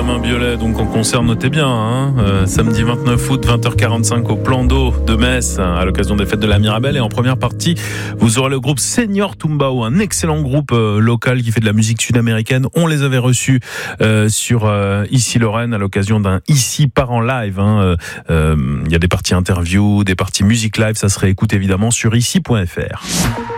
Benjamin Biolay, donc en concert, notez bien, samedi 29 août, 20h45 au Plan d'eau de Metz, à l'occasion des fêtes de la Mirabelle. Et en première partie, vous aurez le groupe Senior Tumbao, un excellent groupe local qui fait de la musique sud-américaine. On les avait reçus sur Ici Lorraine à l'occasion d'un Ici part en live. Il y a des parties interview, des parties musique live, ça se réécoute évidemment sur ici.fr.